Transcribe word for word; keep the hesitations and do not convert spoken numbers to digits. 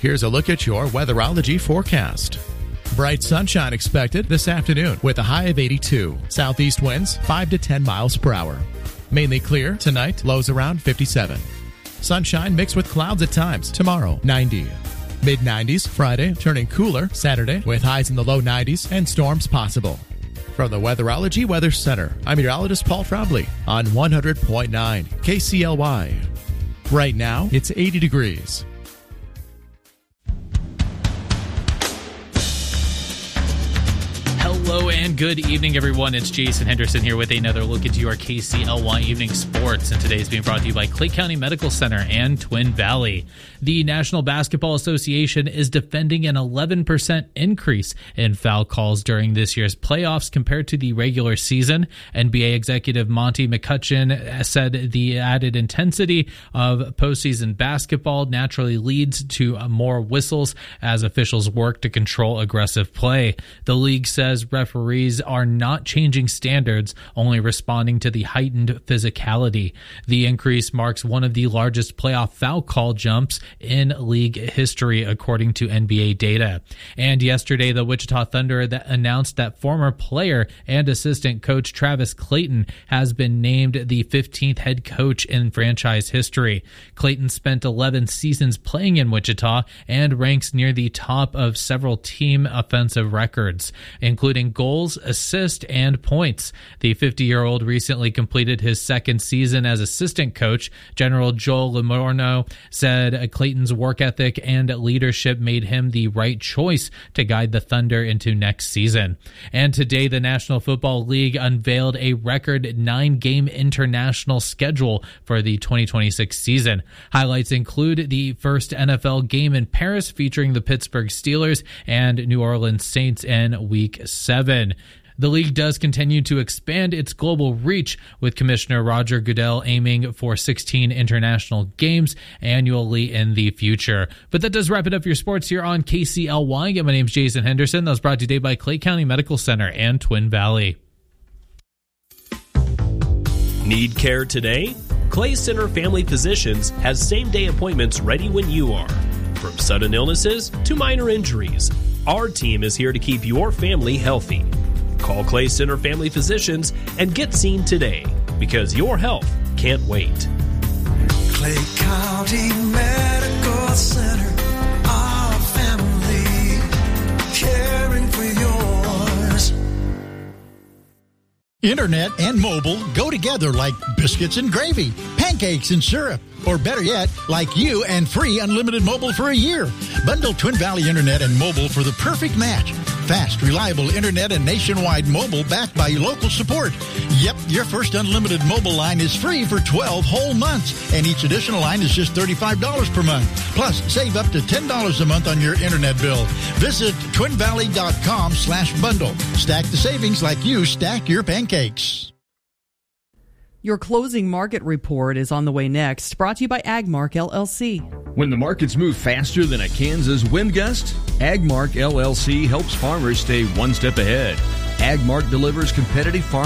Here's a look at your weatherology forecast. Bright sunshine expected this afternoon with a high of eighty-two. Southeast winds five to ten miles per hour. Mainly clear tonight, lows around fifty-seven. Sunshine mixed with clouds at times tomorrow, ninety. mid nineties Friday, turning cooler Saturday with highs in the low nineties and storms possible. From the Weatherology Weather Center, I'm meteorologist Paul Trombley on one hundred point nine K C L Y. Right now, it's eighty degrees. Hello and good evening, everyone. It's Jason Henderson here with another look into your K C L Y Evening Sports, and today is being brought to you by Clay County Medical Center and Twin Valley. The National Basketball Association is defending an eleven percent increase in foul calls during this year's playoffs compared to the regular season. N B A executive Monty McCutcheon said the added intensity of postseason basketball naturally leads to more whistles as officials work to control aggressive play. The league says referees are not changing standards, only responding to the heightened physicality. The increase marks one of the largest playoff foul call jumps in league history, according to N B A data. And yesterday, the Wichita Thunder that announced that former player and assistant coach Travis Clayton has been named the fifteenth head coach in franchise history. Clayton spent eleven seasons playing in Wichita and ranks near the top of several team offensive records, including goals, assists, and points. The fifty-year-old recently completed his second season as assistant coach. General Joel Lamorno said Clayton's work ethic and leadership made him the right choice to guide the Thunder into next season. And today, the National Football League unveiled a record nine-game international schedule for the twenty twenty-six season. Highlights include the first N F L game in Paris featuring the Pittsburgh Steelers and New Orleans Saints in Week seven. The league does continue to expand its global reach, with Commissioner Roger Goodell aiming for sixteen international games annually in the future. But that does wrap it up for your sports here on K C L Y. My name's Jason Henderson. That was brought to you today by Clay County Medical Center and Twin Valley. Need care today? Clay Center Family Physicians has same-day appointments ready when you are. From sudden illnesses to minor injuries, our team is here to keep your family healthy. Call Clay Center Family Physicians and get seen today, because your health can't wait. Clay County Medical Center, our family, caring for yours. Internet and mobile go together like biscuits and gravy, pancakes and syrup, or better yet, like you and free unlimited mobile for a year. Bundle Twin Valley Internet and mobile for the perfect match. Fast, reliable internet and nationwide mobile backed by local support. Yep, your first unlimited mobile line is free for twelve whole months, and each additional line is just thirty-five dollars per month. Plus, save up to ten dollars a month on your internet bill. Visit twinvalley.com slash bundle. Stack the savings like you stack your pancakes. Your closing market report is on the way next, brought to you by Agmark L L C. When the markets move faster than a Kansas wind gust, Agmark L L C helps farmers stay one step ahead. Agmark delivers competitive farm